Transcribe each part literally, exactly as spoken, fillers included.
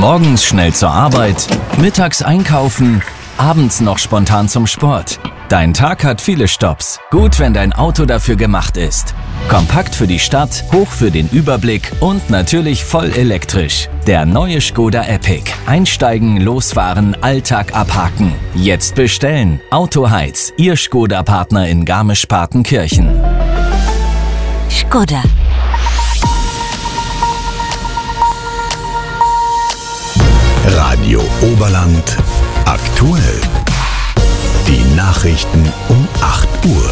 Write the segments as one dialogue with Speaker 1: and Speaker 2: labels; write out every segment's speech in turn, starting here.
Speaker 1: Morgens schnell zur Arbeit, mittags einkaufen, abends noch spontan zum Sport. Dein Tag hat viele Stopps. Gut, wenn dein Auto dafür gemacht ist. Kompakt für die Stadt, hoch für den Überblick und natürlich voll elektrisch. Der neue Škoda Epiq. Einsteigen, losfahren, Alltag abhaken. Jetzt bestellen. Autoheiz, Ihr Škoda-Partner in Garmisch-Partenkirchen.
Speaker 2: Škoda.
Speaker 3: Radio Oberland aktuell. Die Nachrichten um acht Uhr.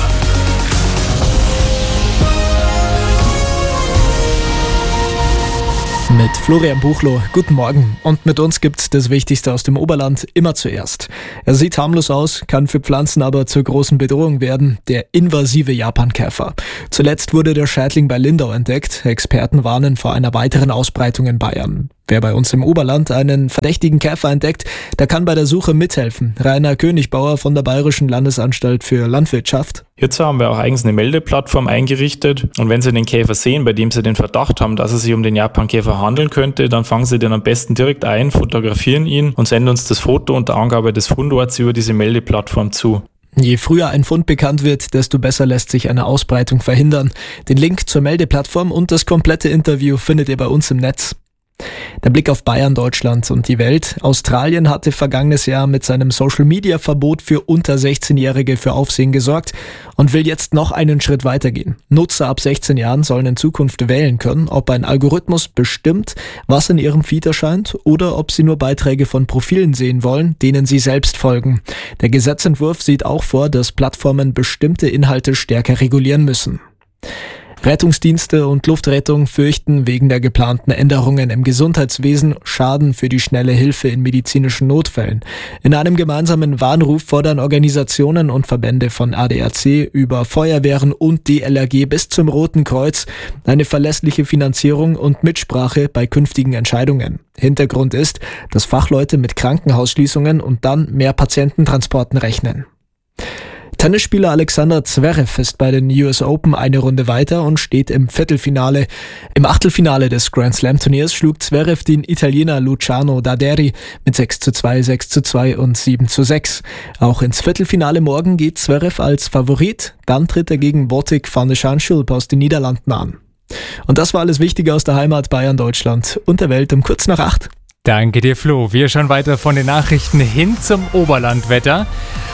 Speaker 4: Mit Florian Buchloh, guten Morgen. Und mit uns gibt's das Wichtigste aus dem Oberland immer zuerst. Er sieht harmlos aus, kann für Pflanzen aber zur großen Bedrohung werden, der invasive Japankäfer. Zuletzt wurde der Schädling bei Lindau entdeckt. Experten warnen vor einer weiteren Ausbreitung in Bayern. Wer bei uns im Oberland einen verdächtigen Käfer entdeckt, der kann bei der Suche mithelfen. Rainer Königbauer von der Bayerischen Landesanstalt für Landwirtschaft.
Speaker 5: Hierzu haben wir auch eigens eine Meldeplattform eingerichtet. Und wenn Sie den Käfer sehen, bei dem Sie den Verdacht haben, dass es sich um den Japankäfer handeln könnte, dann fangen Sie den am besten direkt ein, fotografieren ihn und senden uns das Foto unter Angabe des Fundorts über diese Meldeplattform zu.
Speaker 4: Je früher ein Fund bekannt wird, desto besser lässt sich eine Ausbreitung verhindern. Den Link zur Meldeplattform und das komplette Interview findet ihr bei uns im Netz. Der Blick auf Bayern, Deutschland und die Welt. Australien hatte vergangenes Jahr mit seinem Social-Media-Verbot für unter sechzehnjährige für Aufsehen gesorgt und will jetzt noch einen Schritt weitergehen. Nutzer ab sechzehn Jahren sollen in Zukunft wählen können, ob ein Algorithmus bestimmt, was in ihrem Feed erscheint oder ob sie nur Beiträge von Profilen sehen wollen, denen sie selbst folgen. Der Gesetzentwurf sieht auch vor, dass Plattformen bestimmte Inhalte stärker regulieren müssen. Rettungsdienste und Luftrettung fürchten wegen der geplanten Änderungen im Gesundheitswesen Schaden für die schnelle Hilfe in medizinischen Notfällen. In einem gemeinsamen Warnruf fordern Organisationen und Verbände von A D A C über Feuerwehren und D L R G bis zum Roten Kreuz eine verlässliche Finanzierung und Mitsprache bei künftigen Entscheidungen. Hintergrund ist, dass Fachleute mit Krankenhausschließungen und dann mehr Patiententransporten rechnen. Tennisspieler Alexander Zverev ist bei den U S Open eine Runde weiter und steht im Viertelfinale. Im Achtelfinale des Grand Slam Turniers schlug Zverev den Italiener Luciano Daderi mit sechs zu zwei, sechs zu zwei und sieben zu sechs. Auch ins Viertelfinale morgen geht Zverev als Favorit. Dann tritt er gegen Botic van de Schaanschulp aus den Niederlanden an. Und das war alles Wichtige aus der Heimat Bayern, Deutschland und der Welt um kurz nach acht.
Speaker 6: Danke dir, Flo. Wir schauen weiter von den Nachrichten hin zum Oberlandwetter.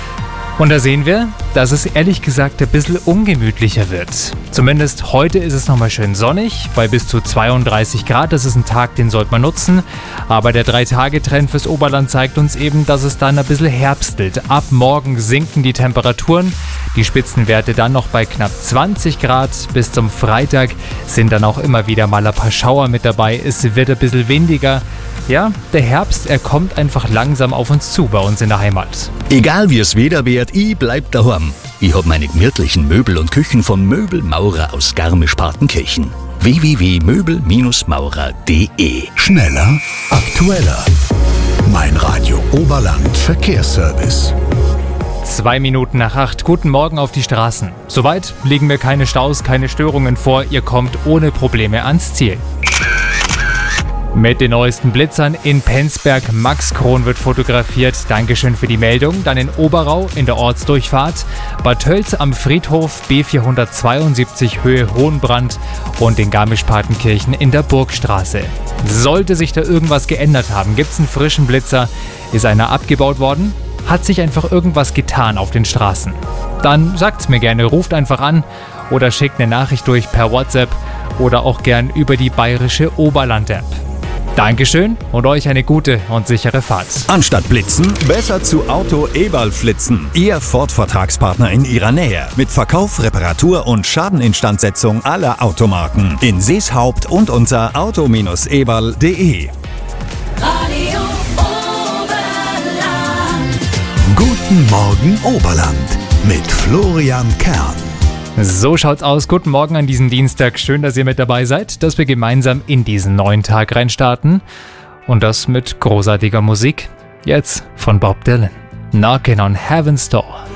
Speaker 6: Und da sehen wir, dass es ehrlich gesagt ein bisschen ungemütlicher wird. Zumindest heute ist es nochmal schön sonnig, bei bis zu zweiunddreißig Grad. Das ist ein Tag, den sollte man nutzen. Aber der drei-Tage-Trend fürs Oberland zeigt uns eben, dass es dann ein bisschen herbstelt. Ab morgen sinken die Temperaturen. Die Spitzenwerte dann noch bei knapp zwanzig Grad. Bis zum Freitag sind dann auch immer wieder mal ein paar Schauer mit dabei. Es wird ein bisschen windiger. Ja, der Herbst, er kommt einfach langsam auf uns zu bei uns in der Heimat.
Speaker 3: Egal wie es Wetter wird, ich bleib daheim. Ich hab meine gemütlichen Möbel und Küchen von Möbel Maurer aus Garmisch-Partenkirchen. w w w punkt möbel maurer punkt d e. Schneller, aktueller. Mein Radio Oberland Verkehrsservice.
Speaker 6: Zwei Minuten nach acht. Guten Morgen auf die Straßen. Soweit liegen mir keine Staus, keine Störungen vor. Ihr kommt ohne Probleme ans Ziel. Mit den neuesten Blitzern in Penzberg. Max Kron wird fotografiert. Dankeschön für die Meldung. Dann in Oberau in der Ortsdurchfahrt. Bad Tölz am Friedhof B vierhundertzweiundsiebzig Höhe Hohenbrand und in Garmisch-Partenkirchen in der Burgstraße. Sollte sich da irgendwas geändert haben, gibt's einen frischen Blitzer. Ist einer abgebaut worden? Hat sich einfach irgendwas getan auf den Straßen? Dann sagt's mir gerne, ruft einfach an oder schickt eine Nachricht durch per WhatsApp oder auch gern über die bayerische Oberland-App. Dankeschön und euch eine gute und sichere Fahrt.
Speaker 7: Anstatt blitzen, besser zu Auto Eberl flitzen. Ihr Ford-Vertragspartner in ihrer Nähe. Mit Verkauf, Reparatur und Schadeninstandsetzung aller Automarken. In Seeshaupt und unter auto eberl punkt de.
Speaker 2: Radio Oberland.
Speaker 3: Guten Morgen Oberland mit Florian Kern.
Speaker 6: So schaut's aus. Guten Morgen an diesem Dienstag. Schön, dass ihr mit dabei seid, dass wir gemeinsam in diesen neuen Tag reinstarten. Und das mit großartiger Musik. Jetzt von Bob Dylan. Knocking on Heaven's Door.